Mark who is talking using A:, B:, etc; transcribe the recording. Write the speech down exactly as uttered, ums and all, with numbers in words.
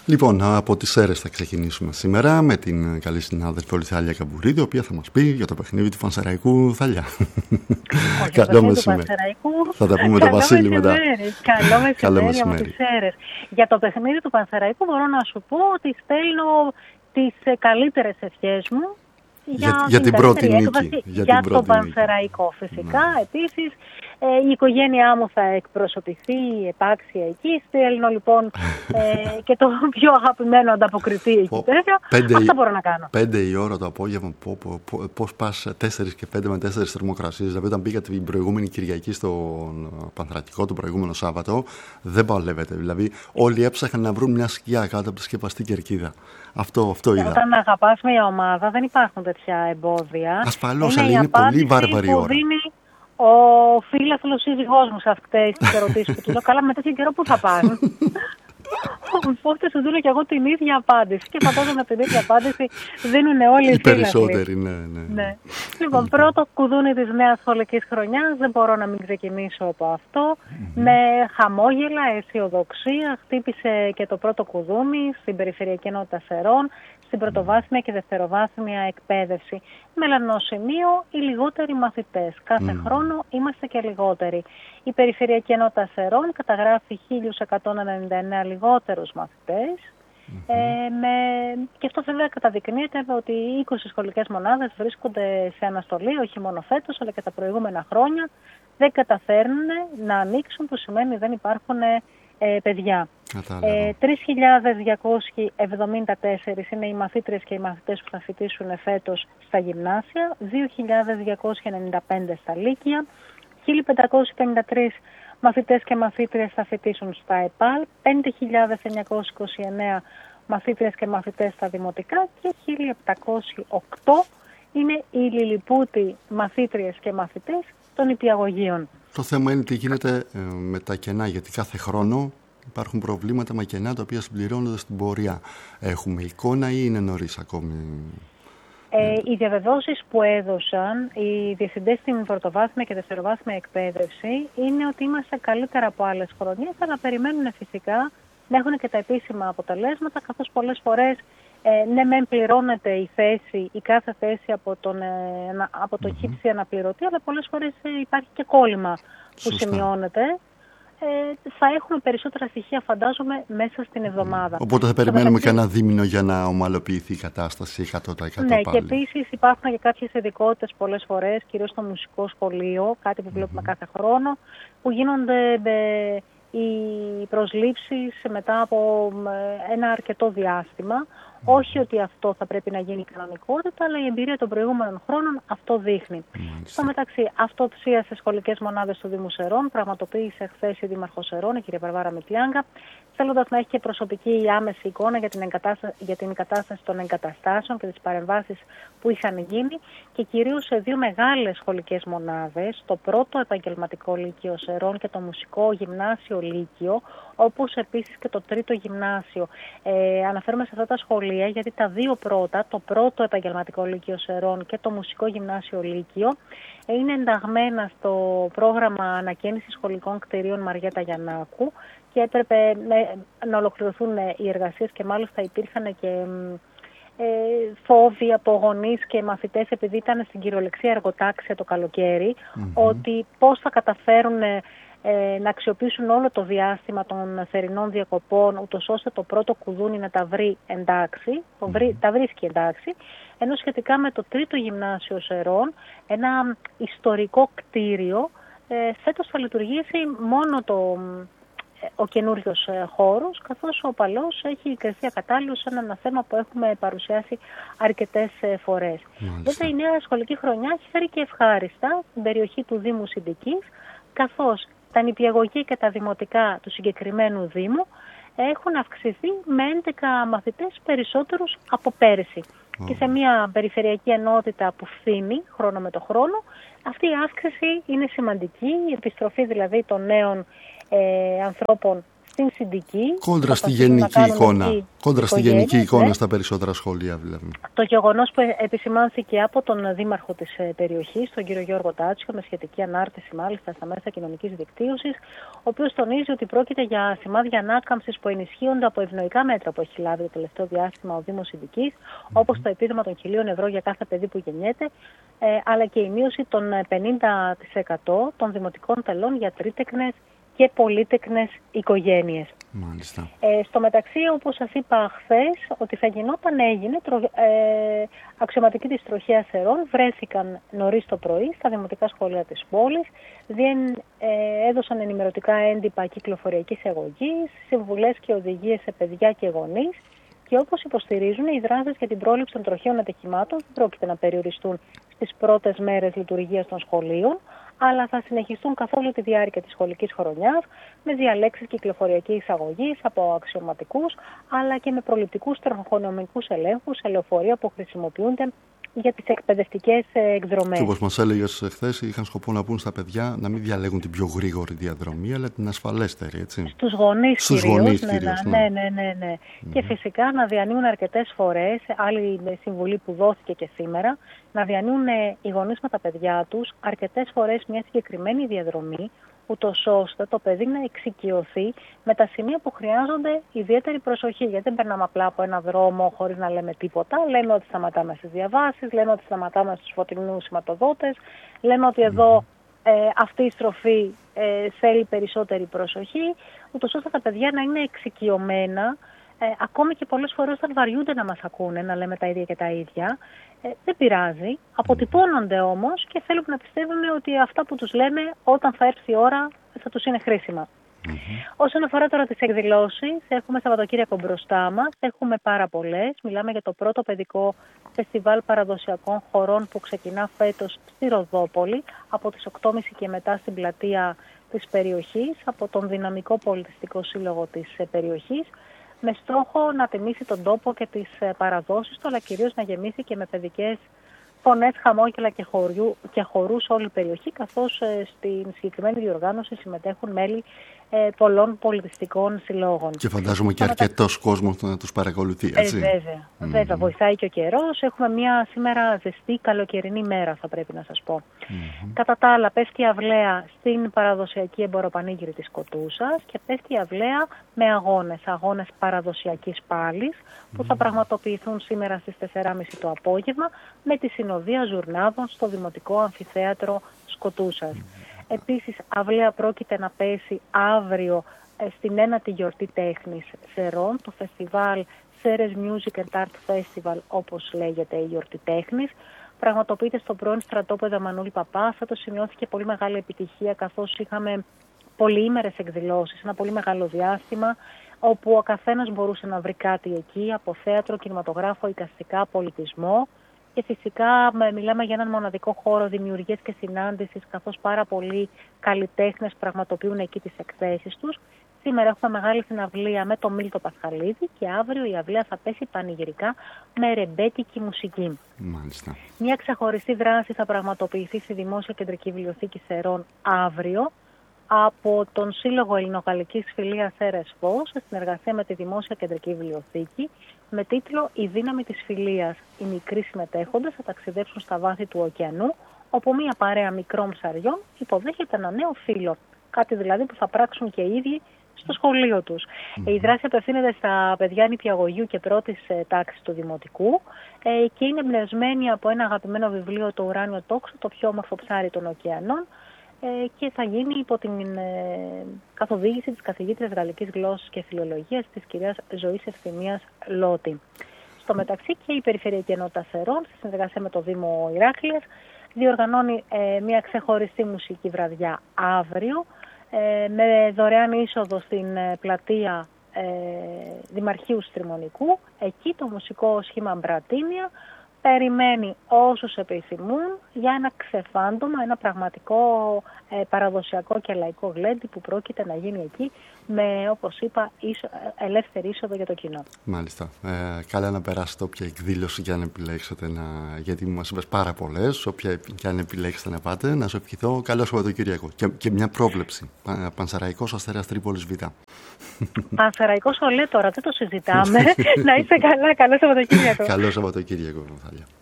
A: Λοιπόν, από τις Σέρρες θα ξεκινήσουμε σήμερα με την καλή συνάδελφη Θάλια Καμπουρίδη, η οποία θα μας πει για το παιχνίδι του Πανσεραϊκού. Θάλια.
B: Καλό μεσημέρι.
A: Θα τα πούμε το Βασίλη μετά.
B: Καλό μεσημέρι από τις Σέρρες. Για το παιχνίδι του Πανσεραϊκού μπορώ να σου πω ότι στέλνω τις καλύτερες ευχές μου για,
A: για, για την πρώτη νίκη.
B: Για, για το Πανσεραϊκό φυσικά. Mm. Επίσης, ε, η οικογένειά μου θα εκπροσωπηθεί επάξια εκεί. Στέλνω λοιπόν ε, και το πιο αγαπημένο ανταποκριτή εκεί πέρα. Αυτά μπορώ να κάνω.
A: Πέντε η ώρα το απόγευμα, πώς πας τέσσερις και πέντε με τέσσερις θερμοκρασίες. Δηλαδή, όταν πήγα την προηγούμενη Κυριακή στον Πανθρακικό, το προηγούμενο Σάββατο, δεν παλεύεται. Δηλαδή, όλοι έψαχναν να βρουν μια σκιά κάτω από τη σκεπαστή κερκίδα. Αυτό, αυτό είδα.
B: Όταν αγαπάς μια ομάδα, δεν υπάρχουν τέτοια εμπόδια.
A: Ασφαλώς, αλλά είναι πολύ βάρβαρη ώρα.
B: Ο φίλαθλος σύζυγός μου σε αυτές τις ερωτήσεις που του λέω, καλά, με τέτοιο καιρό πού θα πας? Οπότε σου δίνω και εγώ την ίδια απάντηση. Και φαντάζομαι την ίδια απάντηση δίνουν όλοι οι, οι
A: περισσότεροι, ναι, ναι.
B: ναι. Λοιπόν, πρώτο κουδούνι της νέας σχολικής χρονιάς, δεν μπορώ να μην ξεκινήσω από αυτό. Mm-hmm. Με χαμόγελα, αισιοδοξία, χτύπησε και το πρώτο κουδούνι στην Περιφερειακή Ενότητα Σερών, στην πρωτοβάθμια και δευτεροβάθμια εκπαίδευση. Μελανοσημείο, οι λιγότεροι μαθητές. Κάθε mm. χρόνο είμαστε και λιγότεροι. Η Περιφερειακή Ενότητα Σερών καταγράφει χίλια εκατόν ενενήντα εννέα λιγότερους μαθητές. Mm-hmm. Ε, με... Και αυτό βέβαια καταδεικνύεται ότι οι είκοσι σχολικές μονάδες βρίσκονται σε αναστολή, όχι μόνο φέτος, αλλά και τα προηγούμενα χρόνια. Δεν καταφέρνουν να ανοίξουν, που σημαίνει δεν υπάρχουν ε, παιδιά. Ε, τρεις χιλιάδες διακόσιοι εβδομήντα τέσσερις είναι οι μαθήτριες και οι μαθητές που θα φοιτήσουν φέτος στα γυμνάσια, δύο χιλιάδες διακόσιοι ενενήντα πέντε στα λύκεια, χίλια πεντακόσιοι πενήντα τρεις μαθητές και μαθήτριες θα φοιτήσουν στα ΕΠΑΛ, πέντε χιλιάδες εννιακόσιοι είκοσι εννέα μαθήτριες και μαθητές στα δημοτικά και χίλια επτακόσιοι οκτώ είναι οι λιλιπούτοι μαθήτριες και μαθητές των υπηαγωγείων.
A: Το θέμα είναι τι γίνεται ε, με τα κενά, γιατί κάθε χρόνο υπάρχουν προβλήματα με κενά τα οποία συμπληρώνονται στην πορεία. Έχουμε εικόνα ή είναι νωρίς ακόμη?
B: Ε, οι διαβεβαιώσεις που έδωσαν οι διευθυντές στην πρωτοβάθμια και δευτεροβάθμια εκπαίδευση είναι ότι είμαστε καλύτερα από άλλες χρονιές, αλλά περιμένουν φυσικά να έχουν και τα επίσημα αποτελέσματα, καθώς πολλές φορές ε, ναι μεν πληρώνεται η θέση, η κάθε θέση από τον, ε, από το mm-hmm. χύψη αναπληρωτή, αλλά πολλές φορές ε, υπάρχει και κόλλημα που Σωστά. σημειώνεται. Ε, θα έχουμε περισσότερα στοιχεία, φαντάζομαι, μέσα στην εβδομάδα.
A: Οπότε θα περιμένουμε μεταξύ... κανένα δίμηνο για να ομαλοποιηθεί η κατάσταση εκατό τοις εκατό
B: Ναι,
A: πάλι.
B: και επίσης υπάρχουν και κάποιες ειδικότητες πολλές φορές, κυρίως στο μουσικό σχολείο, κάτι που βλέπουμε mm-hmm. κάθε χρόνο, που γίνονται ε, οι προσλήψεις μετά από ε, ένα αρκετό διάστημα. Mm. Όχι ότι αυτό θα πρέπει να γίνει κανονικότητα, αλλά η εμπειρία των προηγούμενων χρόνων αυτό δείχνει. Mm. Στο μεταξύ, αυτοψία σε σχολικές μονάδες του Δήμου Σερών πραγματοποίησε χθες η Δήμαρχος Σερών, η κυρία Βαρβάρα Μητλιάγκα, θέλοντας να έχει και προσωπική άμεση εικόνα για την, εγκατάσταση, για την κατάσταση των εγκαταστάσεων και τις παρεμβάσεις που είχαν γίνει και κυρίως σε δύο μεγάλες σχολικές μονάδες, το πρώτο επαγγελματικό λύκειο Σερών και το μουσικό γυμνάσιο λύκειο, όπως επίσης και το τρίτο γυμνάσιο. Ε, αναφέρομαι σε αυτά τα σχολεία γιατί τα δύο πρώτα, το πρώτο επαγγελματικό λύκειο Σερών και το μουσικό γυμνάσιο λύκειο, είναι ενταγμένα στο πρόγραμμα ανακαίνησης σχολικών κτηρίων Μαριέτα Γιαννάκου και έπρεπε να ολοκληρωθούν οι εργασίες και μάλιστα υπήρχαν και ε, φόβοι από γονείς και μαθητές, επειδή ήταν στην κυριολεξία εργοτάξια το καλοκαίρι, mm-hmm. ότι πώς θα καταφέρουν ε, να αξιοποιήσουν όλο το διάστημα των θερινών διακοπών, ούτως ώστε το πρώτο κουδούνι να τα βρει εντάξει, το βρει, mm-hmm. τα βρίσκει εντάξει, ενώ σχετικά με το τρίτο γυμνάσιο Σερών, ένα ιστορικό κτίριο, ε, φέτος θα λειτουργήσει μόνο το... ο καινούριος χώρος, καθώς ο παλαιός έχει κρυφθεί ακατάλληλος σε ένα θέμα που έχουμε παρουσιάσει αρκετές φορές. Βέβαια η νέα σχολική χρονιά έχει φέρει και ευχάριστα στην περιοχή του Δήμου Συντικής, καθώς τα νηπιαγωγεία και τα δημοτικά του συγκεκριμένου Δήμου έχουν αυξηθεί με έντεκα μαθητές περισσότερους από πέρυσι. Oh. Και σε μια περιφερειακή ενότητα που φθήνει χρόνο με το χρόνο, αυτή η αύξηση είναι σημαντική, η επιστροφή δηλαδή των νέων ε, ανθρώπων στην Συντική.
A: Κόντρα στη γενική εικόνα. Κόντρα στη γενική εικόνα στα περισσότερα σχολεία, δηλαδή.
B: Το γεγονός που επισημάνθηκε από τον δήμαρχο της περιοχής, τον κύριο Γιώργο Τάτσιο, με σχετική ανάρτηση μάλιστα στα μέσα κοινωνικής δικτύωσης, ο οποίος τονίζει ότι πρόκειται για σημάδια ανάκαμψης που ενισχύονται από ευνοϊκά μέτρα που έχει λάβει το τελευταίο διάστημα ο Δήμος Συντικής, mm-hmm. όπως το επίδομα των χιλίων ευρώ για κάθε παιδί που γεννιέται, ε, αλλά και η μείωση των πενήντα τοις εκατό των δημοτικών τελών για τρίτεκνες και πολύτεκνες οικογένειες.
A: Μάλιστα.
B: Ε, στο μεταξύ, όπως σας είπα χθες, ότι θα γινόταν έγινε, τρο, ε, αξιωματικοί της Τροχέας Σερών βρέθηκαν νωρίς το πρωί στα δημοτικά σχολεία της πόλης, διεν, ε, έδωσαν ενημερωτικά έντυπα κυκλοφοριακής εγωγής, συμβουλές και οδηγίες σε παιδιά και γονείς, και όπως υποστηρίζουν, οι δράσεις για την πρόληψη των τροχαίων ατυχημάτων δεν πρόκειται να περιοριστούν στις πρώτες μέρες λειτουργίας των σχολείων, αλλά θα συνεχιστούν καθ' όλη τη διάρκεια της σχολικής χρονιάς με διαλέξεις κυκλοφοριακής αγωγής από αξιωματικούς, αλλά και με προληπτικούς τροχονομικούς ελέγχους σε λεωφορεία που χρησιμοποιούνται για τις εκπαιδευτικές εκδρομές.
A: Και όπως μας έλεγες χθες, είχαν σκοπό να πούν στα παιδιά να μην διαλέγουν την πιο γρήγορη διαδρομή, αλλά την ασφαλέστερη, έτσι.
B: Στους γονείς
A: Στους
B: κυρίως,
A: γονείς
B: ναι,
A: κυρίως,
B: ναι,
A: ναι.
B: ναι, ναι, ναι.
A: Mm-hmm.
B: Και φυσικά να διανύουν αρκετές φορές, άλλη συμβουλή που δόθηκε και σήμερα, να διανύουν οι γονείς με τα παιδιά τους αρκετές φορές μια συγκεκριμένη διαδρομή, ούτως ώστε το παιδί να εξοικειωθεί με τα σημεία που χρειάζονται ιδιαίτερη προσοχή. Γιατί δεν περνάμε απλά από ένα δρόμο χωρίς να λέμε τίποτα. Λέμε ότι σταματάμε στις διαβάσεις, λέμε ότι σταματάμε στους φωτεινούς σηματοδότες, λέμε ότι εδώ ε, αυτή η στροφή ε, θέλει περισσότερη προσοχή, ούτως ώστε τα παιδιά να είναι εξοικειωμένα. Ε, ακόμη και πολλές φορές όταν βαριούνται να μας ακούνε, να λέμε τα ίδια και τα ίδια, ε, δεν πειράζει. Αποτυπώνονται όμως και θέλουν να πιστεύουν ότι αυτά που τους λέμε όταν θα έρθει η ώρα θα τους είναι χρήσιμα. Mm-hmm. Όσον αφορά τώρα τις εκδηλώσεις, έχουμε Σαββατοκύριακο μπροστά μας, έχουμε πάρα πολλές. Μιλάμε για το πρώτο παιδικό φεστιβάλ παραδοσιακών χορών που ξεκινά φέτος στη Ροδόπολη, από τις οκτώ και μισή και μετά στην πλατεία της περιοχής, από τον Δυναμικό Πολιτιστικό Σύλλογο της περιοχής, με στόχο να τιμήσει τον τόπο και τις παραδόσεις του, αλλά κυρίως να γεμίσει και με παιδικές φωνές, χαμόγελα και, χωριού, και χορούς όλη η περιοχή, καθώς ε, στην συγκεκριμένη διοργάνωση συμμετέχουν μέλη ε, πολλών πολιτιστικών συλλόγων.
A: Και φαντάζομαι και αρκετός μετα... κόσμος να τους παρακολουθεί, έτσι.
B: Ε, βέβαια, mm-hmm. βέβαια, βοηθάει και ο καιρός. Έχουμε μια σήμερα ζεστή καλοκαιρινή μέρα, θα πρέπει να σας πω. Mm-hmm. Κατά τα άλλα, πέφτει η αυλαία στην παραδοσιακή εμποροπανήγυρη της Κοτούσας και πέφτει η αυλαία με αγώνες, αγώνες παραδοσιακής πάλης, που θα πραγματοποιηθούν σήμερα στις τέσσερις και μισή το απόγευμα με τη συνοδεία ζουρνάδων στο Δημοτικό Αμφιθέατρο Σκοτούσας. Mm. Επίσης, αυλαία πρόκειται να πέσει αύριο ε, στην ένατη γιορτή τέχνης Σερών, το φεστιβάλ Ceres Music and Art Festival, όπως λέγεται η γιορτή τέχνης. Πραγματοποιείται στο πρώην στρατόπεδο Μανούλη Παπά. Φέτος σημειώθηκε πολύ μεγάλη επιτυχία, καθώς είχαμε πολυήμερες εκδηλώσεις, ένα πολύ μεγάλο διάστημα, όπου ο καθένας μπορούσε να βρει κάτι εκεί, από θέατρο, κινηματογράφο, εικαστικά, πολιτισμό. Και φυσικά μιλάμε για έναν μοναδικό χώρο δημιουργίας και συνάντησης, καθώς πάρα πολλοί καλλιτέχνες πραγματοποιούν εκεί τις εκθέσεις τους. Σήμερα έχουμε μεγάλη συναυλία με τον Μίλτο Πασχαλίδη και αύριο η αυλαία θα πέσει πανηγυρικά με ρεμπέτικη μουσική.
A: Μάλιστα. Μια
B: ξεχωριστή δράση θα πραγματοποιηθεί στη Δημόσια Κεντρική Βιβλιοθήκη Σερών αύριο από τον Σύλλογο Ελληνογαλλικής Φιλίας Σέρες Φως, σε συνεργασία με τη Δημόσια Κεντρική Βιβλιοθήκη, με τίτλο «Η δύναμη της φιλίας». Οι μικροί συμμετέχοντες θα ταξιδέψουν στα βάθη του ωκεανού, όπου μια παρέα μικρών ψαριών υποδέχεται ένα νέο φίλο. Κάτι δηλαδή που θα πράξουν και οι ίδιοι στο σχολείο τους. Mm-hmm. Η δράση απευθύνεται στα παιδιά νηπιαγωγείου και πρώτης ε, τάξης του Δημοτικού ε, και είναι εμπνευσμένη από ένα αγαπημένο βιβλίο, το Ουράνιο Τόξο, το πιο όμορφο ψάρι των ωκεανών, ε, και θα γίνει υπό την ε, καθοδήγηση της καθηγήτριας Γαλλικής Γλώσσας και Φιλολογίας της κυρίας Ζωής Ευθυμίας Λότη. Στο μεταξύ και η Περιφερειακή Ενότητα Σερών, σε συνεργασία με το Δήμο Ηράκλειας, διοργανώνει ε, μια ξεχωριστή μουσική βραδιά αύριο, ε, με δωρεάν είσοδο στην ε, πλατεία ε, Δημαρχείου Στριμονικού. Εκεί το μουσικό σχήμα Μπρατίνια περιμένει όσους επιθυμούν για ένα ξεφάντωμα, ένα πραγματικό ε, παραδοσιακό και λαϊκό γλέντι που πρόκειται να γίνει εκεί με, όπως είπα, ίσο, ελεύθερη είσοδο για το κοινό.
A: Μάλιστα. Ε, καλά να περάσετε όποια εκδήλωση και αν επιλέξετε, να... γιατί μας είπες πάρα πολλές, όποια και αν επιλέξετε να πάτε, να σου ευχηθώ καλό Σαββατοκύριακο. Και, και μια πρόβλεψη, Πανσεραϊκός Αστέρας Τρίπολης Β.
B: Πανσεραϊκό Σολέ τώρα, δεν το συζητάμε. Να είστε καλά, καλό Σαββατοκύριακο.
A: Καλό Σαββατοκύριακο, Νατάλια.